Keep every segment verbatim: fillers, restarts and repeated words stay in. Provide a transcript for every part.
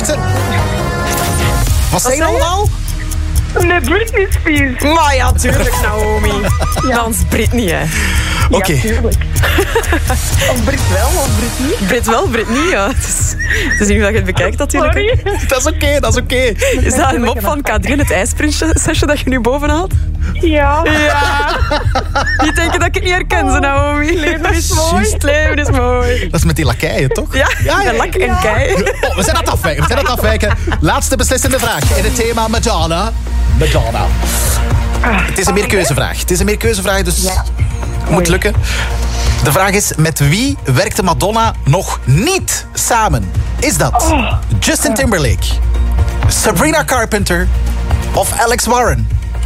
wacht. Hè. Wat zei je allemaal? Nee, Britney Spears. Maar ja, tuurlijk, Naomi. Ja. Dan is Britney, hè. Oké. Okay. Ja, tuurlijk. Of Brit wel, of Brit niet. Brit wel, Brit niet, ja. Het is, het is niet hoe je het bekijkt, natuurlijk. Sorry. Dat is oké, okay, dat is oké. Okay. Is dat een mop van K drie, het ijsprinsesje dat je nu boven haalt? Ja. Ja. Die denken dat ik het niet herken, ze, Naomi. Leven is mooi. Het leven is mooi. Dat is met die lakeien, toch? Ja, ja, ja, lak en ja. kei. Oh, we zijn aan het afwijken, we zijn aan het afwijken. Laatste beslissende vraag in het thema Madonna. Madonna. Ah, het is een meerkeuzevraag. Het is een meerkeuzevraag, dus ja. moet lukken. De vraag is, met wie werkte Madonna nog niet samen? Is dat oh. Justin Timberlake, Sabrina Carpenter of Alex Warren?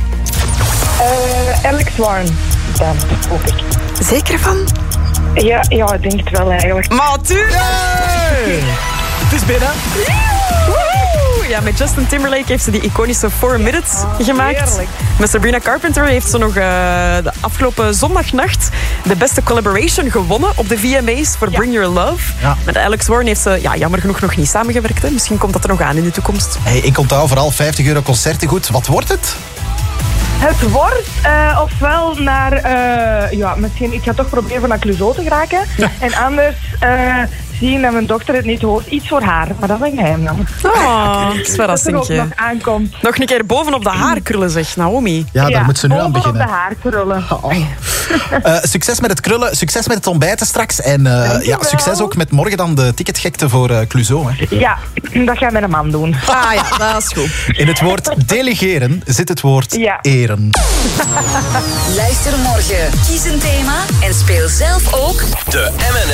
Uh, Alex Warren. Dan hoop ik. Zeker van? Ja, ja, ik denk het wel eigenlijk. Maar tuurlijk! Hey! Het is binnen. Ja, met Justin Timberlake heeft ze die iconische Four Minutes oh, gemaakt. Heerlijk. Met Sabrina Carpenter heeft ze nog uh, de afgelopen zondagnacht de beste collaboration gewonnen op de V M A's voor ja. Bring Your Love. Ja. Met Alex Warren heeft ze ja, jammer genoeg nog niet samengewerkt. Hè. Misschien komt dat er nog aan in de toekomst. Hey, ik onthoud vooral vijftig euro concerten goed. Wat wordt het? Het wordt uh, ofwel naar... Uh, ja, misschien... Ik ga toch proberen voor naar Clouseau te geraken. Ja. En anders... Uh, zien dat mijn dochter het niet hoort. Iets voor haar, maar dat is een geheim dan. Oh, dat is verrassingje. Dat er ook nog aankomt. Nog een keer bovenop de haar krullen, zeg Naomi. Ja, daar ja, moet ze nu aan beginnen. Bovenop de haar krullen. Oh. Uh, succes met het krullen, succes met het ontbijten straks. En uh, ja, succes ook met morgen dan de ticketgekte voor uh, Clouseau. Hè. Ja, dat gaan we met een man doen. Ah ja, dat is goed. In het woord delegeren zit het woord ja. eren. Luister morgen, kies een thema en speel zelf ook de M en